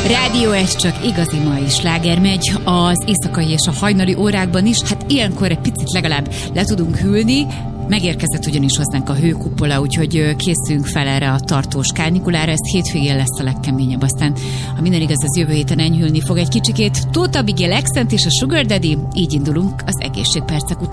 Rádió, ez csak igazi mai sláger megy az éjszakai és a hajnali órákban is. Hát ilyenkor egy picit legalább le tudunk hűlni. Megérkezett ugyanis hozzánk a hőkupola, úgyhogy készülünk fel erre a tartós kánikulára. Ez hétvégén lesz a legkeményebb, aztán ha minden igaz, az jövő héten enyhülni fog egy kicsikét. Tóth Abigail, Accent és a Sugar Daddy, így indulunk az egészségpercek után.